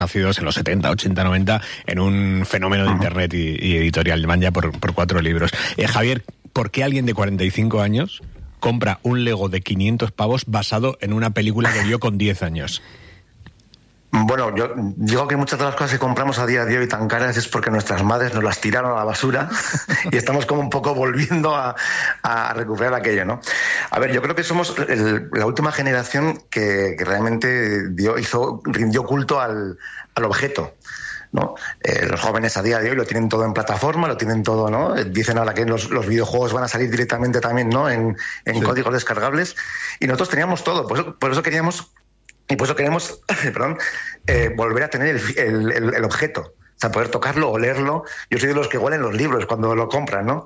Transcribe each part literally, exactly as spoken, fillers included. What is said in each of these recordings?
nacidos en los setenta, ochenta, noventa, en un fenómeno de internet y, y editorial. Van ya por, por cuatro libros. Eh, Javier, ¿por qué alguien de cuarenta y cinco años compra un Lego de quinientos pavos basado en una película que vio con diez años? Bueno, yo digo que muchas de las cosas que compramos a día de hoy tan caras es porque nuestras madres nos las tiraron a la basura y estamos como un poco volviendo a, a recuperar aquello, ¿no? A ver, yo creo que somos el, la última generación que, que realmente dio, hizo, rindió culto al, al objeto, ¿no? Eh, los jóvenes a día de hoy lo tienen todo en plataforma, lo tienen todo, ¿no? Dicen ahora que los, los videojuegos van a salir directamente también, ¿no? En, en sí. códigos descargables. Y nosotros teníamos todo, por eso, por eso queríamos... Y por eso queremos, perdón, eh, volver a tener el, el, el, el objeto, o sea, poder tocarlo, olerlo. Yo soy de los que huelen los libros cuando lo compran, ¿no?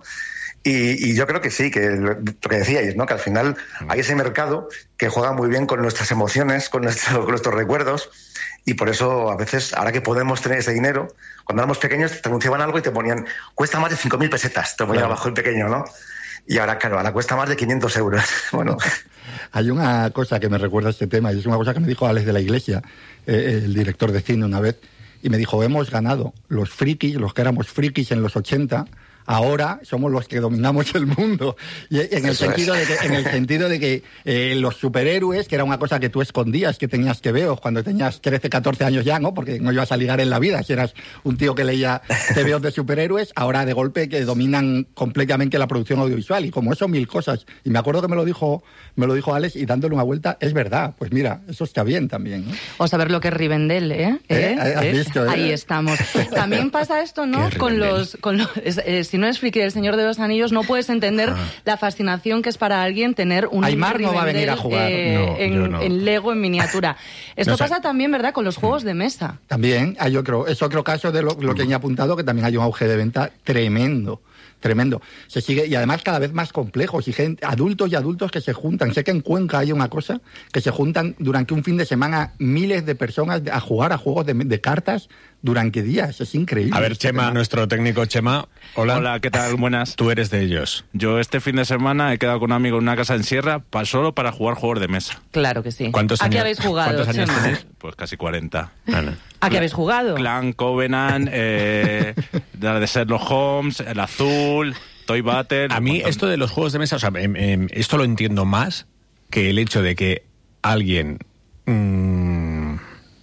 Y, y yo creo que sí, que lo que decíais, ¿no? Que al final hay ese mercado que juega muy bien con nuestras emociones, con, nuestro, con nuestros recuerdos, y por eso a veces, ahora que podemos tener ese dinero, cuando éramos pequeños te anunciaban algo y te ponían, cuesta más de cinco mil pesetas, te ponían claro. abajo el pequeño, ¿no? Y ahora, claro, ahora cuesta más de quinientos euros. Bueno... Hay una cosa que me recuerda a este tema, y es una cosa que me dijo Alex de la Iglesia, eh, el director de cine, una vez, y me dijo, hemos ganado los frikis, los que éramos frikis en los ochenta, ahora somos los que dominamos el mundo. Y en el sentido de que, en el sentido de que eh, los superhéroes, que era una cosa que tú escondías, que tenías que ver cuando tenías trece, catorce años ya, ¿no? Porque no ibas a ligar en la vida si eras un tío que leía T V Os de superhéroes, ahora de golpe que dominan completamente la producción audiovisual, y como eso mil cosas. Y me acuerdo que me lo dijo, me lo dijo Alex, y dándole una vuelta, es verdad, pues mira, eso está bien también, ¿no? O saber lo que es Rivendell, ¿eh? ¿Eh? ¿Eh? ¿Has ¿Eh? visto, eh? Ahí estamos. También pasa esto, ¿no? Con los, con los eh, si no eres friki del Señor de los Anillos, no puedes entender ah. la fascinación que es para alguien tener un Aymar no va a venir a jugar eh, no, en, no. en Lego en miniatura. Esto no, pasa o sea, también, ¿verdad?, con los juegos de mesa. También hay otro, es otro caso de lo, lo que he apuntado, que también hay un auge de venta tremendo. Tremendo. Se sigue, y además cada vez más complejos, y gente, adultos y adultos que se juntan. Sé que en Cuenca hay una cosa, que se juntan durante un fin de semana miles de personas a jugar a juegos de, de cartas durante días. Es increíble. A ver, Chema, nuestro técnico Chema. Hola. Hola, ¿qué tal? Buenas. Tú eres de ellos. Yo este fin de semana he quedado con un amigo en una casa en Sierra para, solo para jugar juegos de mesa. Claro que sí. ¿Cuántos ¿A años, qué habéis jugado, ¿cuántos años Chema? tenéis? Pues casi cuarenta. Vale. ¿A qué habéis jugado? Clan, Covenant, eh, la de Sherlock Holmes, el azul... Toy Battle. A mí esto de los juegos de mesa, o sea, eh, eh, esto lo entiendo más que el hecho de que alguien mmm,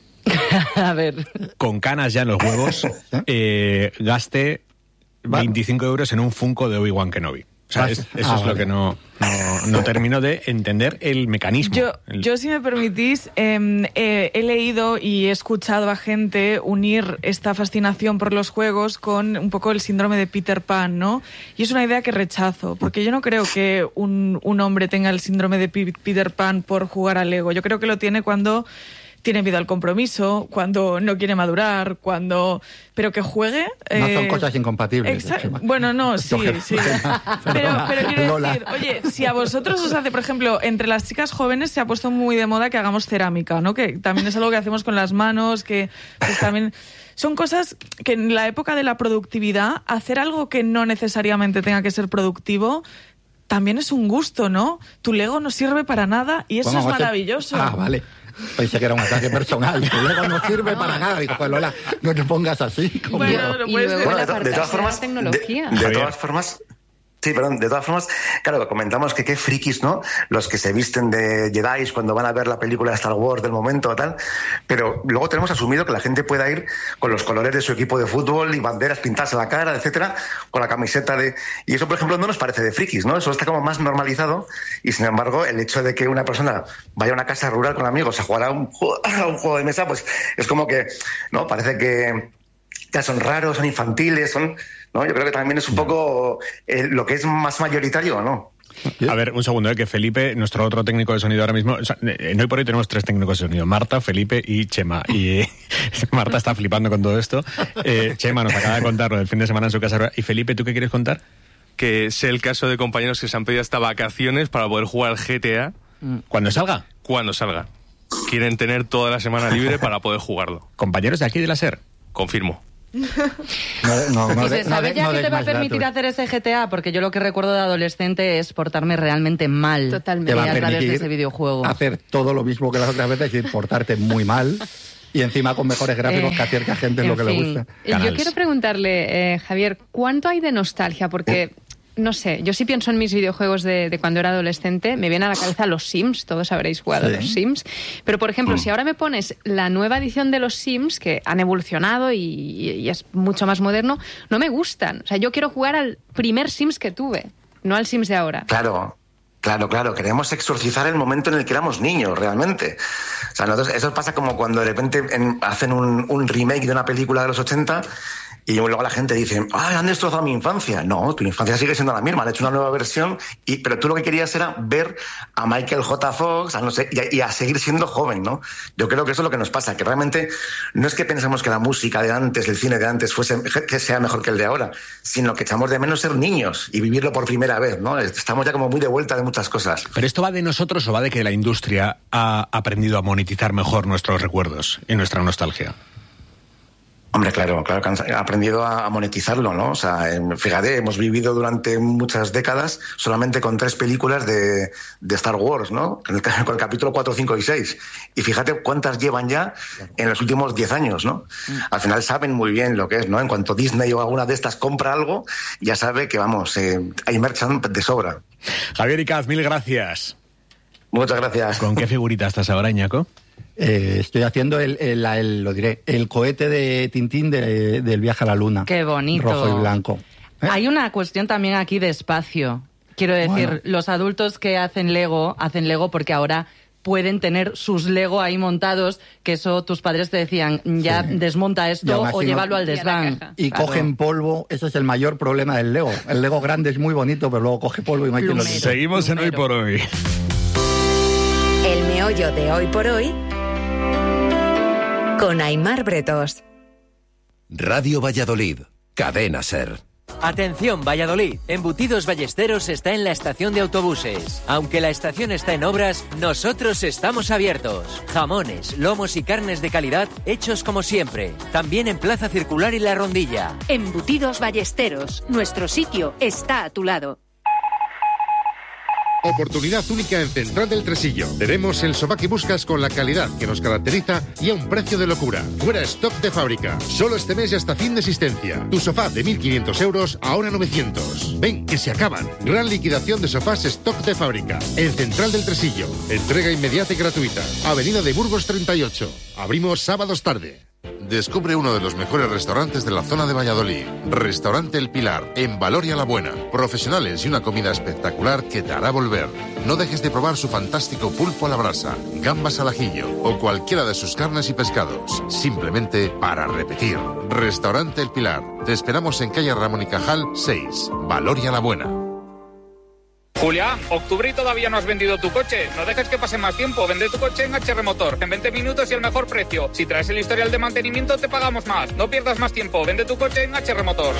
a ver, con canas ya en los huevos eh, gaste veinticinco euros en un Funko de Obi-Wan Kenobi. O sea, es, eso ah, es vale. lo que no, no, no termino de entender el mecanismo. Yo, el... yo si me permitís, eh, eh, he leído y he escuchado a gente unir esta fascinación por los juegos con un poco el síndrome de Peter Pan, ¿no? Y es una idea que rechazo, porque yo no creo que un, un hombre tenga el síndrome de P- Peter Pan por jugar al Lego. Yo creo que lo tiene cuando... tiene miedo al compromiso, cuando no quiere madurar, cuando... Pero que juegue... No eh... son cosas incompatibles. Exa- bueno, no, sí, sí. Pero, pero quiero Lola. decir, oye, si a vosotros os hace, por ejemplo, entre las chicas jóvenes se ha puesto muy de moda que hagamos cerámica, ¿no? Que también es algo que hacemos con las manos, que pues, también... Son cosas que en la época de la productividad, hacer algo que no necesariamente tenga que ser productivo... también es un gusto, ¿no? Tu Lego no sirve para nada y eso bueno, es maravilloso. Ah, vale. Pensé que era un ataque personal. Tu Lego no sirve para nada. Digo, pues Lola, no te pongas así. Como... Bueno, no y puedes luego decir. la Bueno, de, de todas formas, de, tecnología. de todas formas, sí, perdón, de todas formas, claro, comentamos que qué frikis, ¿no? Los que se visten de Jedi cuando van a ver la película de Star Wars del momento o tal, pero luego tenemos asumido que la gente pueda ir con los colores de su equipo de fútbol y banderas pintadas en la cara, etcétera, con la camiseta de... Y eso, por ejemplo, no nos parece de frikis, ¿no? Eso está como más normalizado y, sin embargo, el hecho de que una persona vaya a una casa rural con amigos a jugar a un juego, a un juego de mesa, pues es como que, ¿no? Parece que ya son raros, son infantiles, son... ¿no? Yo creo que también es un poco eh, lo que es más mayoritario, ¿no? A ver, un segundo, ¿eh? Que Felipe, nuestro otro técnico de sonido ahora mismo, o sea, en Hoy por Hoy tenemos tres técnicos de sonido, Marta, Felipe y Chema, y eh, Marta está flipando con todo esto. Eh, Chema nos acaba de contar lo del fin de semana en su casa, y Felipe, ¿tú qué quieres contar? Que sé el caso de compañeros que se han pedido hasta vacaciones para poder jugar al G T A. ¿Cuándo salga? Cuando salga. Quieren tener toda la semana libre para poder jugarlo. ¿Compañeros de aquí de la SER? Confirmo. No, no, no, ¿Y se no, sabe no, ya no que te va a más permitir datos. hacer ese G T A? Porque yo lo que recuerdo de adolescente es portarme realmente mal. Totalmente. Te va a a través de permitir ese videojuego. hacer todo lo mismo que las otras veces, es decir, portarte muy mal y encima con mejores gráficos Eh, que a cierta gente es lo que en le fin. gusta. Yo Canals. quiero preguntarle, eh, Javier, ¿cuánto hay de nostalgia? Porque, no sé, yo sí pienso en mis videojuegos de, de cuando era adolescente, me viene a la cabeza los Sims, todos habréis jugado Sí. a los Sims, pero por ejemplo, si ahora me pones la nueva edición de los Sims, que han evolucionado y, y es mucho más moderno, no me gustan. O sea, yo quiero jugar al primer Sims que tuve, no al Sims de ahora. Claro, claro, claro. Queremos exorcizar el momento en el que éramos niños, realmente. O sea, nosotros, eso pasa como cuando de repente en- hacen un, un remake de una película de los ochenta y luego la gente dice, ¡ay, han destrozado mi infancia! No, tu infancia sigue siendo la misma, han hecho una nueva versión, y, pero tú lo que querías era ver a Michael J. Fox, a no sé, y, a, y a seguir siendo joven, ¿no? Yo creo que eso es lo que nos pasa, que realmente no es que pensemos que la música de antes, el cine de antes, fuese que sea mejor que el de ahora, sino que echamos de menos ser niños y vivirlo por primera vez, ¿no? Estamos ya como muy de vuelta de muchas cosas. ¿Pero esto va de nosotros o va de que la industria ha aprendido a monetizar mejor nuestros recuerdos y nuestra nostalgia? Hombre, claro, claro que han aprendido a monetizarlo, ¿no? O sea, em, fíjate, hemos vivido durante muchas décadas solamente con tres películas de, de Star Wars, ¿no? Con el, con el capítulo cuatro, cinco y seis. Y fíjate cuántas llevan ya en los últimos diez años, ¿no? Al final saben muy bien lo que es, ¿no? En cuanto Disney o alguna de estas compra algo, ya sabe que, vamos, eh, hay merchant de sobra. Javier Icaz, mil gracias. Muchas gracias. ¿Con qué figurita estás ahora, Iñaco? Eh, estoy haciendo el, el- el- lo diré, el cohete de Tintín de- del viaje a la luna. Qué bonito. Rojo y blanco. ¿Eh? Hay una cuestión también aquí de espacio. Quiero decir, Bueno. los adultos que hacen Lego, hacen Lego porque ahora pueden tener sus Lego ahí montados, que eso tus padres te decían, ya Sí. desmonta Y esto aún así o no- llévalo al Y a la desván. caja. Y Claro. cogen polvo, eso es el mayor problema del Lego. El Lego grande es muy bonito, pero luego coge polvo y no hay quien lo Plumero. quite. Seguimos en Hoy Plumero. por Hoy. El meollo de Hoy por Hoy con Aimar Bretos. Radio Valladolid, Cadena SER. Atención Valladolid, Embutidos Ballesteros está en la estación de autobuses. Aunque la estación está en obras, nosotros estamos abiertos. Jamones, lomos y carnes de calidad hechos como siempre. También en Plaza Circular y La Rondilla. Embutidos Ballesteros, nuestro sitio está a tu lado. Oportunidad única en Central del Tresillo. Tenemos el sofá que buscas con la calidad que nos caracteriza y a un precio de locura. Fuera stock de fábrica. Solo este mes y hasta fin de existencia. Tu sofá de mil quinientos euros, ahora novecientos. Ven, que se acaban. Gran liquidación de sofás stock de fábrica. En Central del Tresillo. Entrega inmediata y gratuita. Avenida de Burgos treinta y ocho. Abrimos sábados tarde. Descubre uno de los mejores restaurantes de la zona de Valladolid. Restaurante El Pilar, en Valoria la Buena. Profesionales y una comida espectacular que te hará volver. No dejes de probar su fantástico pulpo a la brasa, gambas al ajillo o cualquiera de sus carnes y pescados. Simplemente para repetir. Restaurante El Pilar. Te esperamos en calle Ramón y Cajal seis, Valoria la Buena. Julián, octubre y todavía no has vendido tu coche. No dejes que pase más tiempo. Vende tu coche en H R Motor. En veinte minutos y el mejor precio. Si traes el historial de mantenimiento, te pagamos más. No pierdas más tiempo. Vende tu coche en H R Motor.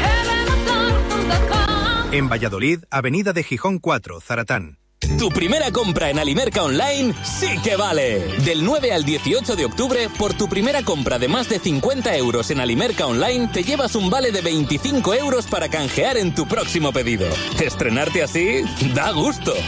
En Valladolid, Avenida de Gijón cuatro, Zaratán. Tu primera compra en Alimerca Online sí que vale. Del nueve al dieciocho de octubre, por tu primera compra de más de cincuenta euros en Alimerca Online, te llevas un vale de veinticinco euros para canjear en tu próximo pedido. Estrenarte así da gusto.